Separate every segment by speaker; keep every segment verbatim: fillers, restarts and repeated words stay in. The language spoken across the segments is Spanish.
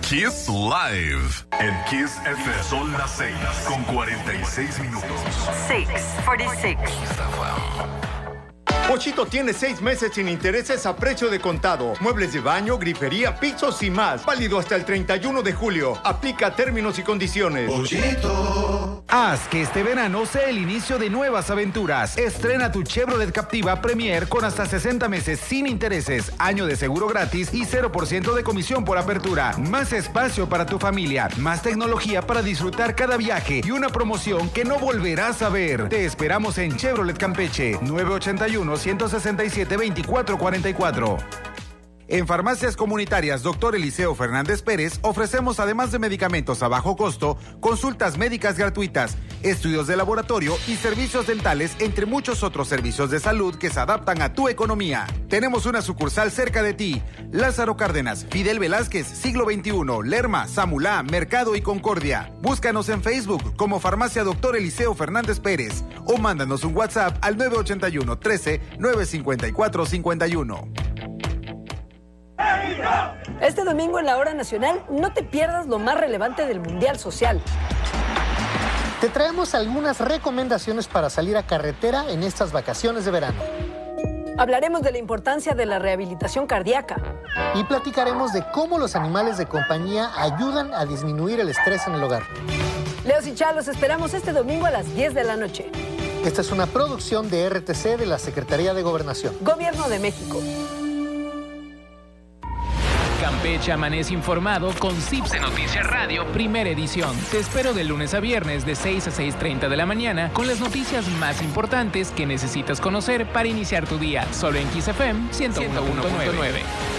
Speaker 1: Kiss Live en Kiss F M. Son las seis con cuarenta y seis minutos.
Speaker 2: seis cuarenta y seis.
Speaker 3: Pochito tiene seis meses sin intereses a precio de contado. Muebles de baño, grifería, pisos y más. Válido hasta el treinta y uno de julio. Aplica términos y condiciones.
Speaker 4: Pochito. Haz que este verano sea el inicio de nuevas aventuras. Estrena tu Chevrolet Captiva Premier con hasta sesenta meses sin intereses, año de seguro gratis y cero por ciento de comisión por apertura. Más espacio para tu familia, más tecnología para disfrutar cada viaje y una promoción que no volverás a ver. Te esperamos en Chevrolet Campeche, nueve ochenta y uno, ciento sesenta y siete, veinticuatro cuarenta y cuatro. En Farmacias Comunitarias Doctor Eliseo Fernández Pérez ofrecemos, además de medicamentos a bajo costo, consultas médicas gratuitas, estudios de laboratorio y servicios dentales, entre muchos otros servicios de salud que se adaptan a tu economía. Tenemos una sucursal cerca de ti: Lázaro Cárdenas, Fidel Velázquez, Siglo veintiuno, Lerma, Samulá, Mercado y Concordia. Búscanos en Facebook como Farmacia Doctor Eliseo Fernández Pérez o mándanos un WhatsApp al nueve ochenta y uno, trece, nueve cincuenta y cuatro, cincuenta y uno.
Speaker 5: Este domingo en la Hora Nacional no te pierdas lo más relevante del Mundial Social.
Speaker 6: Te traemos algunas recomendaciones para salir a carretera en estas vacaciones de verano.
Speaker 5: Hablaremos de la importancia de la rehabilitación cardíaca.
Speaker 6: Y platicaremos de cómo los animales de compañía ayudan a disminuir el estrés en el hogar.
Speaker 5: Leos y Chá, los esperamos este domingo a las diez de la noche.
Speaker 6: Esta es una producción de R T C de la Secretaría de Gobernación.
Speaker 5: Gobierno de México.
Speaker 7: Campeche amanece informado con Cipse Noticias Radio, primera edición. Te espero de lunes a viernes de seis a seis treinta de la mañana con las noticias más importantes que necesitas conocer para iniciar tu día. Solo en Kiss F M ciento uno punto nueve.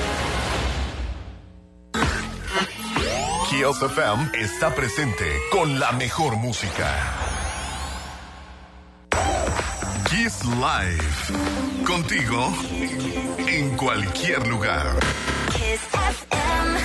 Speaker 1: Kiss F M está presente con la mejor música. Kiss Live. Contigo en cualquier lugar.
Speaker 2: Kiss F M.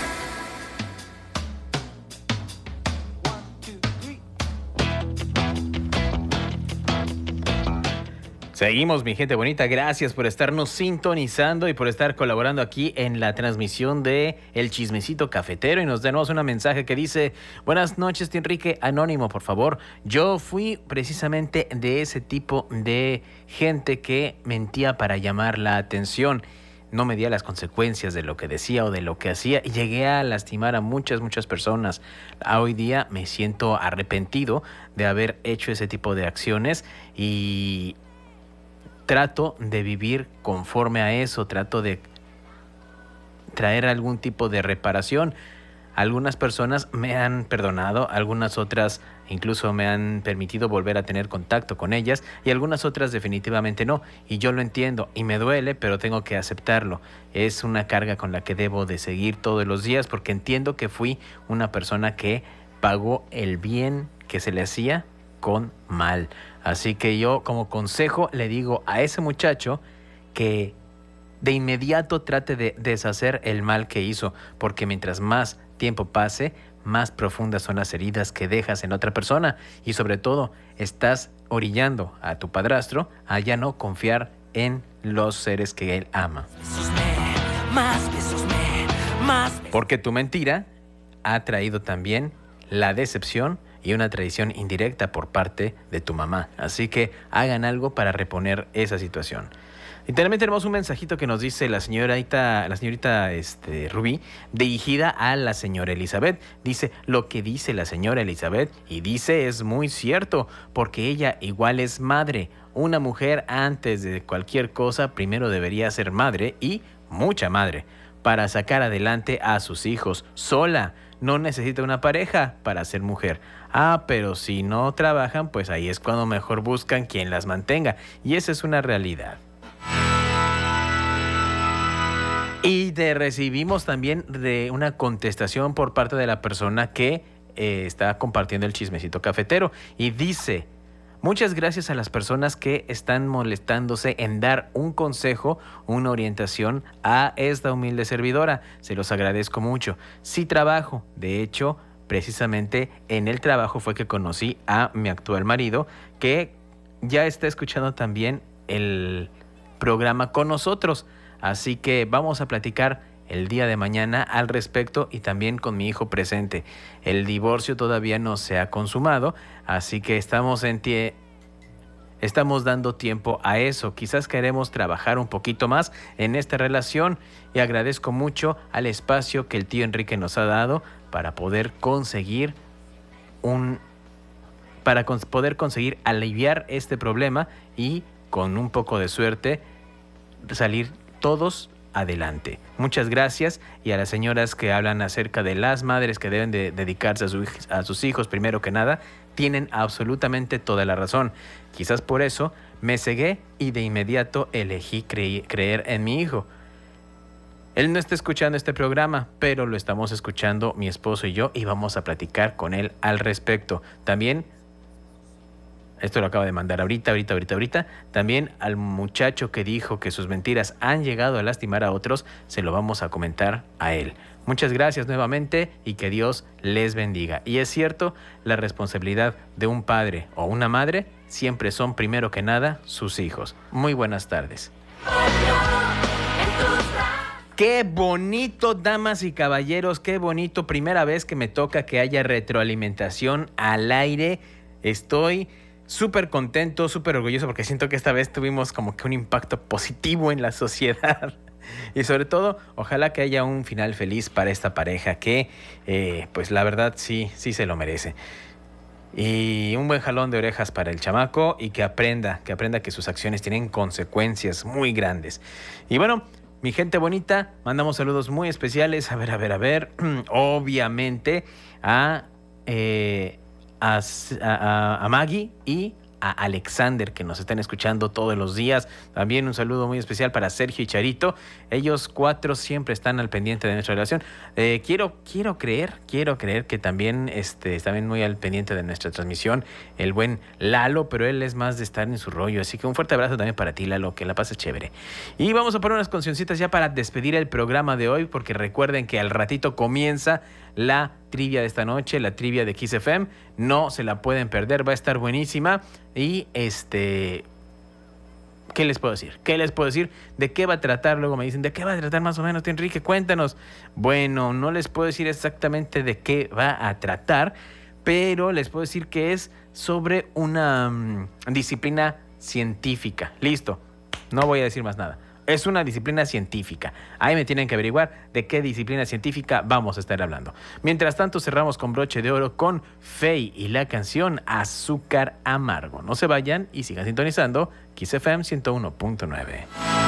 Speaker 8: Seguimos, mi gente bonita. Gracias por estarnos sintonizando y por estar colaborando aquí en la transmisión de El Chismecito Cafetero. Y nos tenemos un mensaje que dice: buenas noches, tío Enrique. Anónimo, por favor. Yo fui precisamente de ese tipo de gente que mentía para llamar la atención. No medía las consecuencias de lo que decía o de lo que hacía y llegué a lastimar a muchas, muchas personas. Hoy día me siento arrepentido de haber hecho ese tipo de acciones y trato de vivir conforme a eso, trato de traer algún tipo de reparación. Algunas personas me han perdonado, algunas otras incluso me han permitido volver a tener contacto con ellas y algunas otras definitivamente no. Y yo lo entiendo y me duele, pero tengo que aceptarlo. Es una carga con la que debo de seguir todos los días porque entiendo que fui una persona que pagó el bien que se le hacía con mal. Así que yo como consejo le digo a ese muchacho que de inmediato trate de deshacer el mal que hizo, porque mientras más tiempo pase, más profundas son las heridas que dejas en otra persona y sobre todo estás orillando a tu padrastro a ya no confiar en los seres que él ama. Porque tu mentira ha traído también la decepción y una traición indirecta por parte de tu mamá. Así que hagan algo para reponer esa situación. Y también tenemos un mensajito que nos dice la señorita, la señorita este, Rubí, dirigida a la señora Elizabeth. Dice: lo que dice la señora Elizabeth y dice es muy cierto, porque ella igual es madre. Una mujer antes de cualquier cosa primero debería ser madre y mucha madre para sacar adelante a sus hijos sola. No necesita una pareja para ser mujer. Ah, pero si no trabajan, pues ahí es cuando mejor buscan quien las mantenga. Y esa es una realidad. Y te recibimos también de una contestación por parte de la persona que eh, está compartiendo el chismecito cafetero. Y dice: muchas gracias a las personas que están molestándose en dar un consejo, una orientación a esta humilde servidora. Se los agradezco mucho. Sí trabajo. De hecho, precisamente en el trabajo fue que conocí a mi actual marido, que ya está escuchando también el programa con nosotros. Así que vamos a platicar el día de mañana al respecto y también con mi hijo presente. El divorcio todavía no se ha consumado, así que estamos en tie- Estamos dando tiempo a eso. Quizás queremos trabajar un poquito más en esta relación y agradezco mucho al espacio que el tío Enrique nos ha dado para poder conseguir un para cons- poder conseguir aliviar este problema y con un poco de suerte salir todos adelante. Muchas gracias, y a las señoras que hablan acerca de las madres que deben de dedicarse a, su, a sus hijos primero que nada, tienen absolutamente toda la razón. Quizás por eso me cegué y de inmediato elegí cre- creer en mi hijo. Él no está escuchando este programa, pero lo estamos escuchando mi esposo y yo, y vamos a platicar con él al respecto. También, esto lo acabo de mandar ahorita, ahorita, ahorita, ahorita, también al muchacho que dijo que sus mentiras han llegado a lastimar a otros, se lo vamos a comentar a él. Muchas gracias nuevamente y que Dios les bendiga. Y es cierto, la responsabilidad de un padre o una madre siempre son primero que nada sus hijos. Muy buenas tardes. Qué bonito, damas y caballeros, qué bonito. Primera vez que me toca que haya retroalimentación al aire. Estoy súper contento, súper orgulloso porque siento que esta vez tuvimos como que un impacto positivo en la sociedad. Y sobre todo, ojalá que haya un final feliz para esta pareja que, eh, pues la verdad, sí, sí se lo merece. Y un buen jalón de orejas para el chamaco y que aprenda, que aprenda que sus acciones tienen consecuencias muy grandes. Y bueno, mi gente bonita, mandamos saludos muy especiales, a ver, a ver, a ver, obviamente a, eh, a, a, a Maggie y a Alexander, que nos están escuchando todos los días. También un saludo muy especial para Sergio y Charito. Ellos cuatro siempre están al pendiente de nuestra relación. Eh, quiero, quiero creer, quiero creer que también este, están muy al pendiente de nuestra transmisión el buen Lalo, pero él es más de estar en su rollo. Así que un fuerte abrazo también para ti, Lalo, que la pases chévere. Y vamos a poner unas cancioncitas ya para despedir el programa de hoy, porque recuerden que al ratito comienza la trivia de esta noche, la trivia de Kiss F M. No se la pueden perder, va a estar buenísima. Y este, ¿qué les puedo decir? ¿Qué les puedo decir? ¿De qué va a tratar? Luego me dicen, ¿de qué va a tratar más o menos, tío Enrique? Cuéntanos. Bueno, no les puedo decir exactamente de qué va a tratar, pero les puedo decir que es sobre una um, disciplina científica. Listo, no voy a decir más nada. Es una disciplina científica. Ahí me tienen que averiguar de qué disciplina científica vamos a estar hablando. Mientras tanto, cerramos con broche de oro con Faye y la canción Azúcar Amargo. No se vayan y sigan sintonizando Kiss F M ciento uno punto nueve.